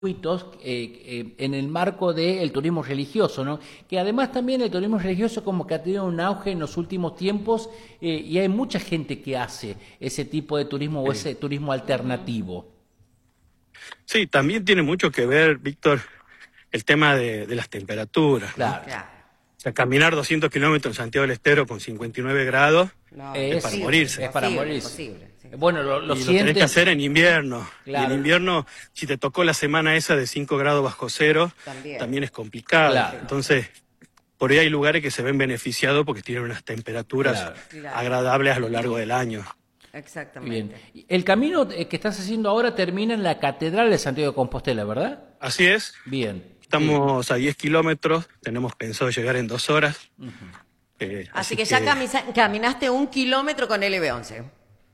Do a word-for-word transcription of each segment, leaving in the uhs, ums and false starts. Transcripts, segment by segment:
circuitos eh, eh, en el marco del turismo religioso, ¿no? Que además también el turismo religioso como que ha tenido un auge en los últimos tiempos eh, y hay mucha gente que hace ese tipo de turismo o ese turismo alternativo. Sí, también tiene mucho que ver, Víctor, el tema de, de las temperaturas. Claro. ¿no? O sea, caminar doscientos kilómetros en Santiago del Estero con cincuenta y nueve grados No, Eh, es es para posible, morirse. es para Imposible, morirse. imposible, sí. Bueno, lo, lo y lo tenés que sientes. hacer en invierno. Claro. Y en invierno, si te tocó la semana esa de cinco grados bajo cero, También. también es complicado. Claro. Entonces, por ahí hay lugares que se ven beneficiados porque tienen unas temperaturas Claro. Claro. agradables a lo largo del año. Exactamente. Bien. El camino eh, que estás haciendo ahora termina en la Catedral de Santiago de Compostela, ¿verdad? Así es. Bien. Estamos a diez kilómetros, tenemos pensado llegar en dos horas. Eh, Así, que, ya camisa- caminaste un kilómetro con el L B once.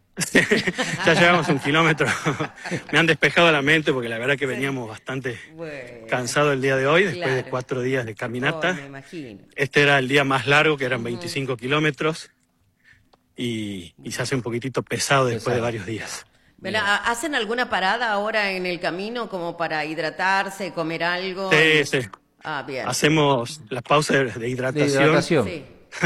ya llevamos un kilómetro. Me han despejado la mente porque la verdad que veníamos bastante Bueno. cansados el día de hoy, después de Claro. cuatro días de caminata. Oh, me imagino. Este era el día más largo, que eran veinticinco kilómetros, y, y se hace un poquitito pesado después Pesado. de varios días. Bueno, ¿hacen alguna parada ahora en el camino como para hidratarse, comer algo? Sí, sí. Ah, bien. Hacemos las pausas de, de De hidratación, hidratación. Sí.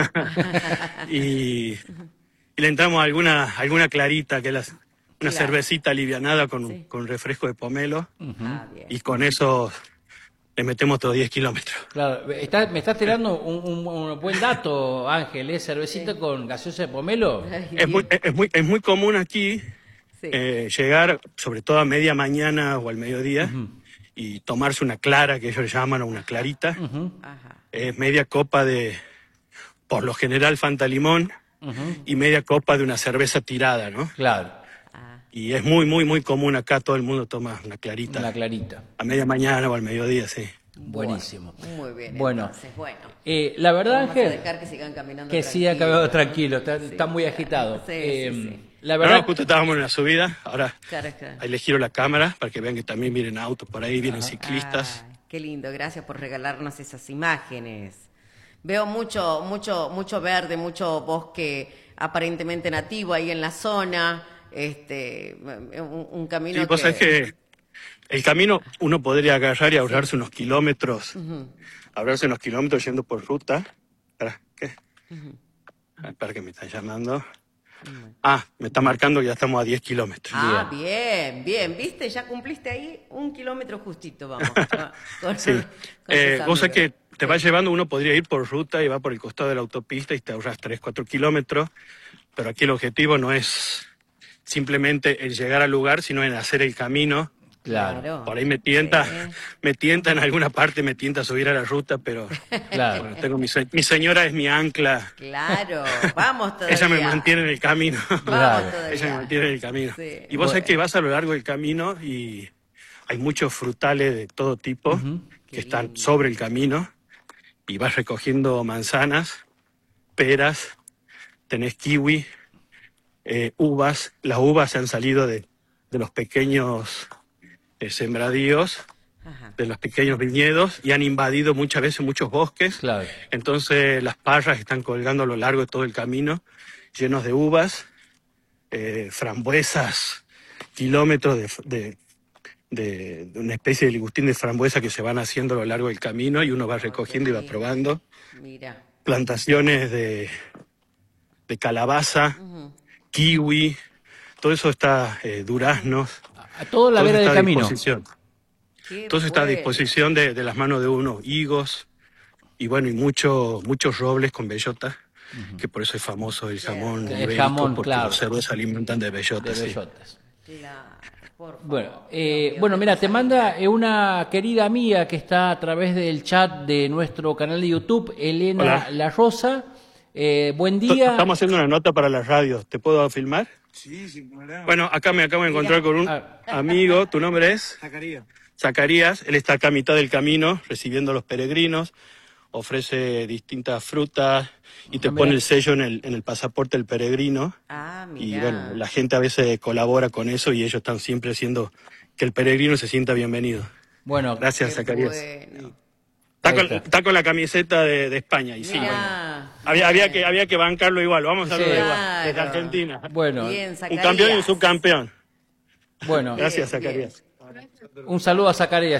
y, y le entramos alguna, alguna clarita, que es la- una Claro. cervecita alivianada con, Sí. con refresco de pomelo, Ah, bien. y con eso le metemos otros diez kilómetros. Claro, está- me estás tirando un, un- un buen dato, Ángel, ¿eh? Cervecita con gaseosa de pomelo. Es muy, es, muy, es muy común aquí Sí. eh, llegar, sobre todo a media mañana o al mediodía, y tomarse una clara, que ellos llaman, o una clarita. Ajá. Es media copa de, por lo general, Fanta Limón, y media copa de una cerveza tirada, ¿no? Claro, Ah, Y es muy, muy, muy común acá, todo el mundo toma una clarita una clarita. a media mañana o al mediodía, sí. Buenísimo. muy bien. Bueno, Entonces, bueno. Eh, la verdad, Vamos a Ángel, dejar que sigan caminando que siga tranquilos. caminando tranquilo, está, Sí, está muy claro. agitado. Sí, Eh, sí, sí. La Ahora verdad, justo estábamos en la subida, ahora Claro, claro. ahí les giro la cámara para que vean que también vienen autos por ahí, vienen ciclistas. Ay, qué lindo, gracias por regalarnos esas imágenes. Veo mucho, mucho, mucho verde, mucho bosque aparentemente nativo ahí en la zona. Este, un, un camino Sí, vos que... sabés que el camino uno podría agarrar y ahorrarse unos kilómetros, ahorrarse unos kilómetros yendo por ruta. Espera, ¿qué? Ah, espera que me están llamando. Ah, me está marcando que ya estamos a diez kilómetros. Ah, bien, bien, viste, ya cumpliste ahí un kilómetro justito, vamos. con- con- Sí. con Eh, tus vos sabés amigos. que te va llevando, uno podría ir por ruta y va por el costado de la autopista y te ahorras tres, cuatro kilómetros, pero aquí el objetivo no es simplemente el llegar al lugar, sino en hacer el camino. claro, Por ahí me tienta, Sí. me tienta en alguna parte, me tienta subir a la ruta, pero claro. bueno, tengo mi, se- mi señora es mi ancla. Claro, vamos todavía. Ella me mantiene en el camino. Vamos Claro. todavía. Ella me mantiene en el camino. Sí. Y vos sabés Bueno. que vas a lo largo del camino y hay muchos frutales de todo tipo que Qué están lindo. sobre el camino, y vas recogiendo manzanas, peras, tenés kiwi, eh, uvas. Las uvas se han salido de, de los pequeños eh, sembradíos, Ajá. de los pequeños viñedos, y han invadido muchas veces muchos bosques. Claro. Entonces las parras están colgando a lo largo de todo el camino, llenos de uvas, eh, frambuesas, kilómetros de, de, de- de una especie de ligustín de frambuesa que se van haciendo a lo largo del camino, y uno va recogiendo y va lindo. probando. Mira, Plantaciones de, de calabaza, kiwi, todo eso está, eh, duraznos. A toda la todo vera está del a camino. disposición. qué Todo eso está a bueno. disposición de, de las manos de uno, higos, y bueno, y mucho, muchos robles con bellota, que por eso es famoso el jamón El ibérico, jamón, porque claro. los cerdos se alimentan de De bellota. sí. bellotas. Claro, por favor. Bueno, eh, Dios mío, bueno, qué mira, cosa te linda. manda eh, una querida amiga que está a través del chat de nuestro canal de YouTube, Elena Hola. La Rosa. Eh, buen To- día. Estamos haciendo una nota para la radio, ¿te puedo filmar? Sí, sin problema. Bueno, acá me acabo de encontrar con un Ah. amigo, ¿tu nombre es? Zacarías. Zacarías. Él está acá a mitad del camino recibiendo a los peregrinos, ofrece distintas frutas y te Ah, pone mira. el sello en el, en el pasaporte del peregrino. Ah, Y mira. bueno, la gente a veces colabora con eso, y ellos están siempre haciendo que el peregrino se sienta bienvenido. Bueno, Gracias, Qué Zacarías. bueno. Está Ahí con, está. está con la camiseta de, de España, y sí, bueno. Mirá. Había, había, que, había que bancarlo igual, vamos a Sí. verlo igual, desde Claro. Argentina. bueno, Bien, Un Zacarías. campeón y un subcampeón. bueno. Gracias, Bien, bien. Zacarías. Un saludo a Zacarías.